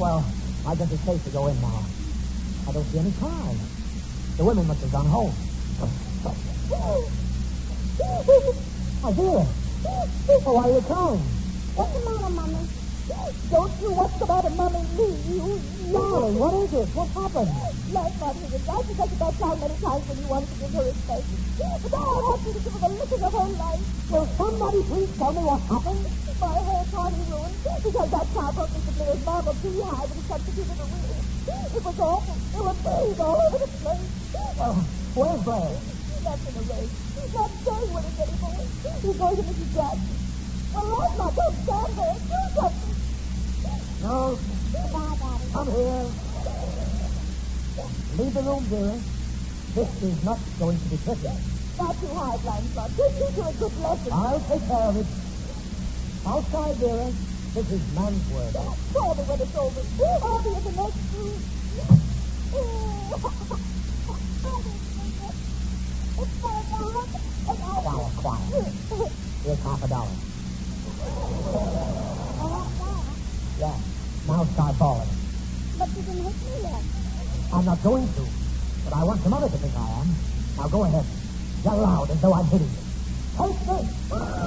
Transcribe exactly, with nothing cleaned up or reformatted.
Well, I guess it's safe to go in now. I don't see any cars. The women must have gone home. I hear it. Oh, why are you crying? What's the matter, Mommy? Don't you what's the matter, Mommy? You, Darling, what is it? What happened? Last night he was right because about time many times when you wanted to give her his face. But now I want you to give her the licking of her life. Will somebody please tell me what happened? My whole party ruined because that cow broke Mister Blair's marble beehive and he substituted a wheel. It was awful. There were bees all over the place. Well, where's Blair? That's in the race. Not staying with us anymore. He's going to Missus Jackson. Well, last night, don't stand there. Do something. No. Goodbye, Daddy. Come here. Leave the room, dear. This is not going to be pretty. Not too high, Lancelot. Just teach her a good lesson. I'll take care of it. Outside, dear. This is man's word. Call me when it's over. I'll be in the next room. It's my dog. Quiet, quiet. Here's half a dollar. Yeah. Now start bawling. But you didn't hit me yet. I'm not going to, but I want some others to think I am. Now go ahead. Yell loud as though I'm hitting you. Take this.